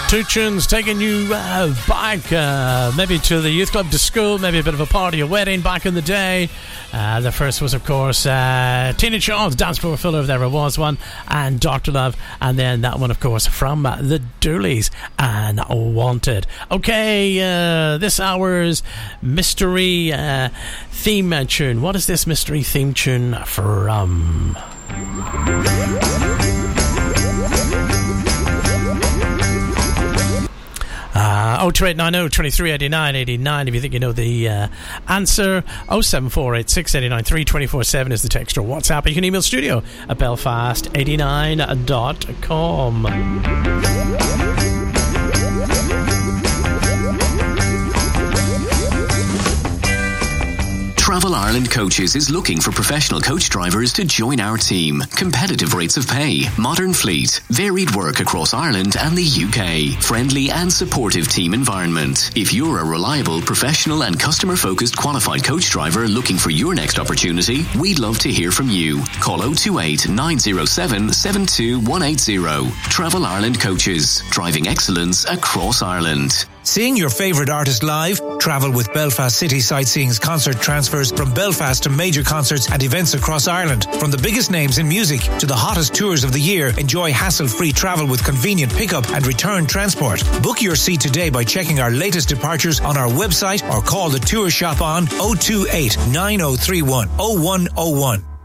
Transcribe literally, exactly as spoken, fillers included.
Two tunes taking you uh, back, uh, maybe to the youth club, to school, maybe a bit of a party, a wedding back in the day. Uh, the first was, of course, uh, Tina Charles, Dance Floor Filler if there ever was one, and Doctor Love, and then that one, of course, from uh, the Doolies and Wanted. Okay, uh, this hour's mystery uh, theme tune. What is this mystery theme tune from? Uh, oh two eight nine oh, two three eight nine eight nine if you think you know the uh, answer. oh seven four eight six eight nine three two four seven is the text or WhatsApp. You can email studio at belfast eighty-nine dot com. Travel Ireland Coaches is looking for professional coach drivers to join our team. Competitive rates of pay, modern fleet, varied work across Ireland and the U K, friendly and supportive team environment. If you're a reliable, professional and customer-focused qualified coach driver looking for your next opportunity, we'd love to hear from you. Call oh two eight nine oh seven seven two one eight oh. Travel Ireland Coaches, driving excellence across Ireland. Seeing your favourite artist live? Travel with Belfast City Sightseeing's concert transfers from Belfast to major concerts and events across Ireland. From the biggest names in music to the hottest tours of the year, enjoy hassle-free travel with convenient pickup and return transport. Book your seat today by checking our latest departures on our website or call the tour shop on oh two eight nine oh three one oh one oh one.